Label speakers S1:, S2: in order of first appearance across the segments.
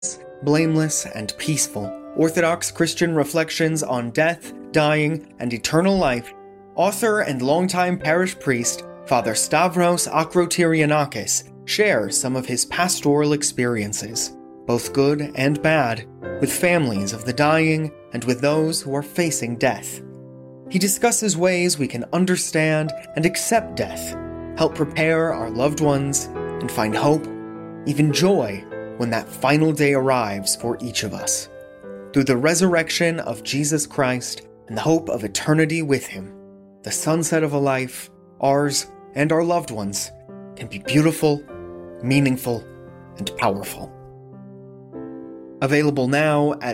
S1: blameless, and peaceful. Orthodox Christian reflections on death, dying, and eternal life, author and longtime parish priest Father Stavros Akrotyrianakis shares some of his pastoral experiences, both good and bad, with families of the dying and with those who are facing death. He discusses ways we can understand and accept death, help prepare our loved ones, and find hope, even joy, when that final day arrives for each of us. Through the resurrection of Jesus Christ and the hope of eternity with Him, the sunset of a life, ours and our loved ones, can be beautiful, meaningful, and powerful. Available now at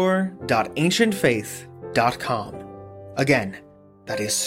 S1: store.ancientfaith.com. Again, that is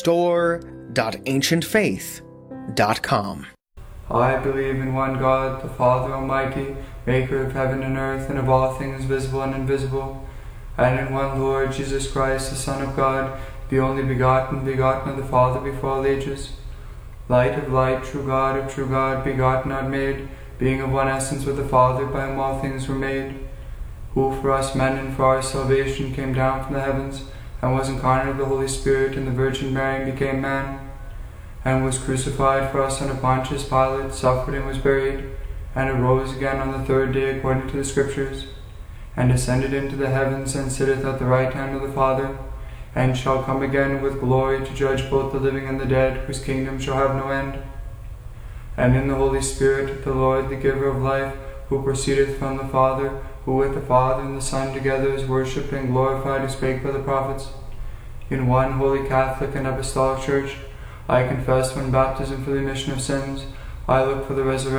S1: store.ancientfaith.com.
S2: I believe in one God, the Father Almighty, maker of heaven and earth, and of all things visible and invisible, and in one Lord Jesus Christ, the Son of God, the only begotten of the Father before all ages, light of light, true God of true God, begotten, not made, being of one essence with the Father, by whom all things were made, who for us men and for our salvation came down from the heavens, and was incarnate of the Holy Spirit and the Virgin Mary, and became man, and was crucified for us under Pontius Pilate, suffered and was buried, and arose again on the third day according to the Scriptures, and ascended into the heavens, and sitteth at the right hand of the Father, and shall come again with glory to judge both the living and the dead, whose kingdom shall have no end. And in the Holy Spirit, the Lord, the giver of life, who proceedeth from the Father, who with the Father and the Son together is worshipped and glorified, who spake by the prophets, in one holy Catholic and Apostolic Church, I confess one baptism for the remission of sins. I look for the resurrection